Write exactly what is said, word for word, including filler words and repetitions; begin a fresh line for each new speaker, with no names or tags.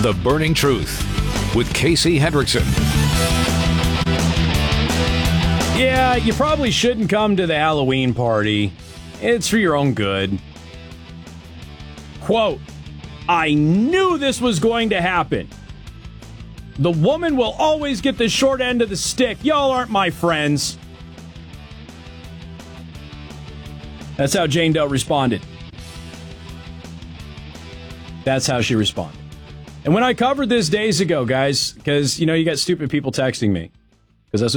The Burning Truth with Casey Hendrickson.
Yeah, you probably shouldn't come to the Halloween party. It's for your own good. Quote, I knew this was going to happen. The woman will always get the short end of the stick. Y'all aren't my friends. That's how Jane Doe responded. That's how she responded. And when I covered this days ago, guys, because, you know, you got stupid people texting me.